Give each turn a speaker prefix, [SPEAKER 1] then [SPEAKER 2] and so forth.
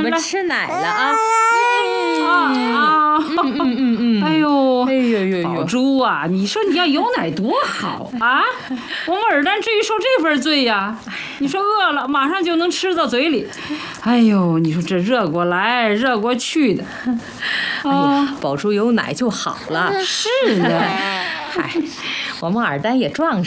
[SPEAKER 1] 们吃奶了啊！
[SPEAKER 2] 哎呦，
[SPEAKER 1] 宝
[SPEAKER 2] 珠啊，你说你要有奶多好啊！我们尔丹至于受这份罪呀？你说饿了马上就能吃到嘴里，哎呦，你说这热过来热过去的，
[SPEAKER 1] 哎呀，宝珠有奶就好了。
[SPEAKER 2] 是呢，
[SPEAKER 1] 嗨，我们尔丹也壮实。